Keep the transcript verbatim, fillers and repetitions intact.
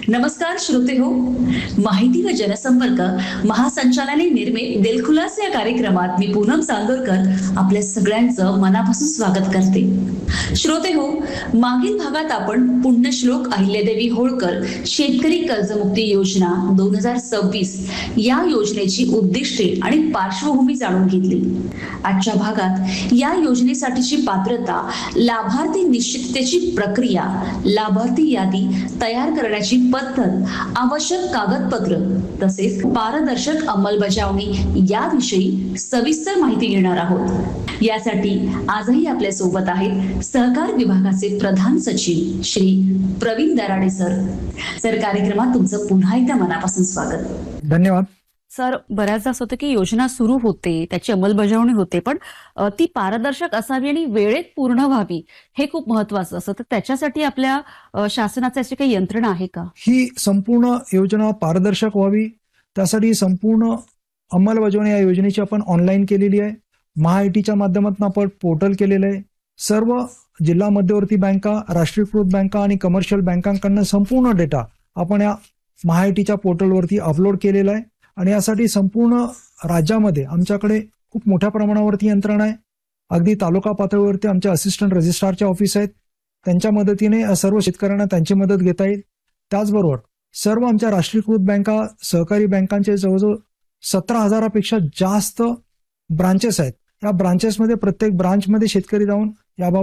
नमस्कार श्रोते हो, माहिती व जनसंपर्क महासंचालनालय निर्मित दिलखुलास या कार्यक्रमात मी पूनम चांदोरकर आपल्या सगळ्यांचं मनापासून स्वागत करते. श्रोते हो, मागील भागात आपण पुण्यश्लोक अहिल्यादेवी होळकर शेतकरी कर्जमुक्ती योजना दोन हजार सव्वीस या योजनेची उद्दिष्टे आणि पार्श्वभूमी जाणून घेतली. आजच्या भागात या योजनेसाठीची पात्रता, लाभार्थी निश्चिततेची प्रक्रिया, लाभार्थी यादी तयार करण्याची पद्धत, आवश्यक कागदपत्र तसेच पारदर्शक अंमलबजावणी याविषयी सविस्तर माहिती घेणार आहोत. यासाठी आजही आपल्या सोबत आहेत सहकार विभागाचे प्रधान सचिव श्री प्रवीण दराडे सर. सर, कार्यक्रमात तुमचं पुन्हा एकदा मनापासून स्वागत. धन्यवाद. सर, बऱ्याचदा असं होतं की योजना सुरू होते, त्याची अंमलबजावणी होते, पण ती पारदर्शक असावी आणि वेळेत पूर्ण व्हावी हे खूप महत्वाचं असतं. तर त्याच्यासाठी आपल्या शासनाची अशी काही यंत्रणा आहे का? ही संपूर्ण योजना पारदर्शक व्हावी त्यासाठी संपूर्ण अंमलबजावणी या योजनेची आपण ऑनलाईन केलेली आहे. महाआयटीच्या माध्यमातून आपण पोर्टल केलेलं आहे. सर्व जिल्हा मध्यवर्ती बँका, राष्ट्रीयकृत बँका आणि कमर्शियल बँकांकडून संपूर्ण डेटा आपण या महाआयटीच्या पोर्टलवरती अपलोड केलेला आहे. आणि यासाठी संपूर्ण राज्यामध्ये आमच्याकडे खूप मोठ्या प्रमाणावरती यंत्रणा आहे. अगदी तालुका पातळीवरती आमच्या असिस्टंट रजिस्ट्रारचे ऑफिस आहेत, त्यांच्या मदतीने सर्व शेतकऱ्यांना त्यांची मदत घेता येईल. त्याचबरोबर सर्व आमच्या राष्ट्रीयकृत बँका, सहकारी बँकांचे जवळजवळ सतरा हजारापेक्षा जास्त ब्रांचेस आहेत. या ब्रांचेसमध्ये प्रत्येक ब्रांचमध्ये शेतकरी जाऊन